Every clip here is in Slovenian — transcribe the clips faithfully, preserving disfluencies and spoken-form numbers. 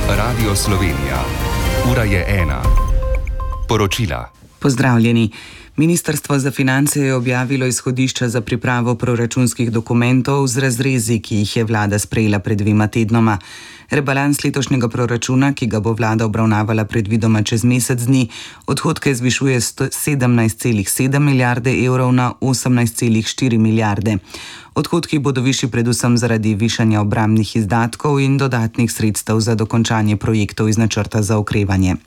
Radio Slovenija. Ura je ena. Poročila. Pozdravljeni. Ministrstvo za finance je objavilo izhodišča za pripravo proračunskih dokumentov z razrezi, ki jih je vlada sprejela pred dvema tednoma. Rebalans letošnjega proračuna, ki ga bo vlada obravnavala predvidoma čez mesec dni, odhodke zvišuje sedemnajst celih sedem milijarde evrov na osemnajst celih štiri milijarde. Odhodki bodo višji predvsem zaradi višanja obrambnih izdatkov in dodatnih sredstev za dokončanje projektov iz načrta za okrevanje.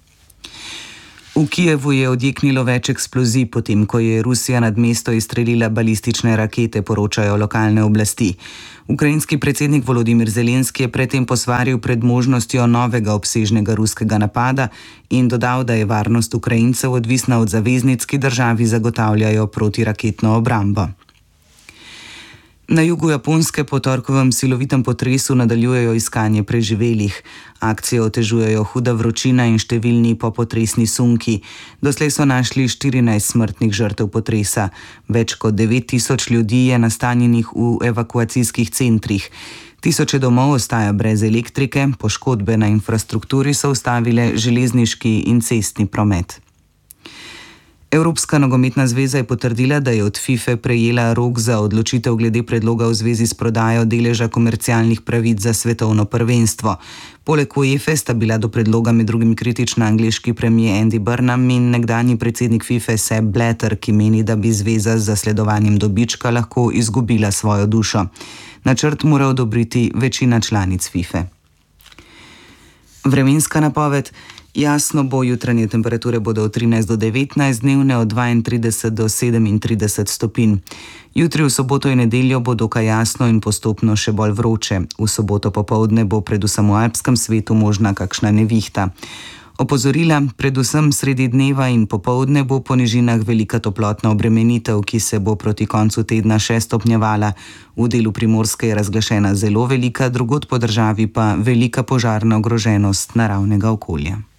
V Kijevu je odjeknilo več eksplozij, potem ko je Rusija nad mesto izstrelila balistične rakete, poročajo lokalne oblasti. Ukrajinski predsednik Volodimir Zelenski je predtem posvaril pred možnostjo novega obsežnega ruskega napada in dodal, da je varnost Ukrajincev odvisna od zaveznic, ki državi zagotavljajo protiraketno obrambo. Na jugu Japonske po torkovem silovitem potresu nadaljujejo iskanje preživelih. Akcijo otežujejo huda vročina in številni popotresni sunki. Doslej so našli štirinajst smrtnih žrtev potresa. Več kot devet tisoč ljudi je nastanjenih v evakuacijskih centrih. Tisoče domov ostaja brez elektrike, poškodbe na infrastrukturi so ustavile železniški in cestni promet. Evropska nogometna zveza je potrdila, da je od FIFA prejela rok za odločitev glede predloga v zvezi s prodajo deleža komercialnih pravic za svetovno prvenstvo. Poleg UEFA sta bila do predloga med drugim kritična angleški premier Andy Burnham in nekdanji predsednik FIFA Sepp Blatter, ki meni, da bi zveza z zasledovanjem dobička lahko izgubila svojo dušo. Načrt mora odobriti večina članic FIFA. Vremenska napoved. Jasno bo, jutranje temperature bodo od trinajst do devetnajst, dnevne od dvaintrideset do sedemintrideset stopinj. Jutri v soboto in nedeljo bo dokaj jasno in postopno še bolj vroče. V soboto popoldne bo predvsem v alpskem svetu možna kakšna nevihta. Opozorila, predvsem sredi dneva in popoldne bo po nižinah velika toplotna obremenitev, ki se bo proti koncu tedna še stopnjevala. V delu Primorske je razglašena zelo velika, drugod po državi pa velika požarna ogroženost naravnega okolja.